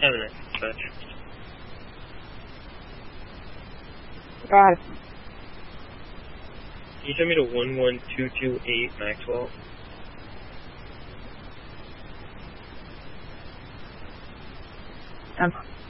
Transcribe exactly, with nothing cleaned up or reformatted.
Have a nice touch. God. Can you send me to one one two two eight Maxwell? Um,